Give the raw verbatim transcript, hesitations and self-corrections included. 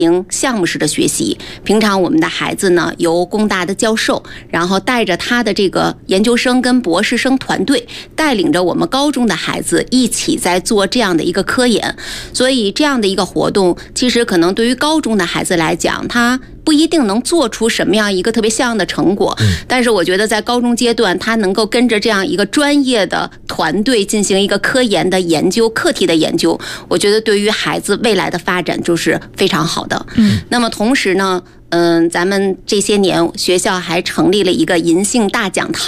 行项目式的学习，平常我们的孩子呢，由工大的教授，然后带着他的这个研究生跟博士生团队，带领着我们高中的孩子一起在做这样的一个科研。所以这样的一个活动，其实可能对于高中的孩子来讲，他不一定能做出什么样一个特别像样的成果，但是我觉得在高中阶段，他能够跟着这样一个专业的团队进行一个科研的研究、课题的研究，我觉得对于孩子未来的发展就是非常好的。嗯，那么同时呢，嗯，咱们这些年学校还成立了一个银杏大讲堂。